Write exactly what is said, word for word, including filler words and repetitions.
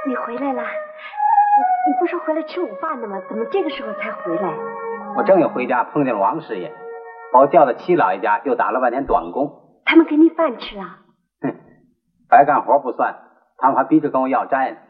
你回来了？你你不是回来吃午饭的吗？怎么这个时候才回来？ 我正要回家，碰见了王师爷，把我叫到七老爷家，又打了半天短工。 他们给你饭吃了？ 哼，白干活不算，他们还逼着跟我要债呢。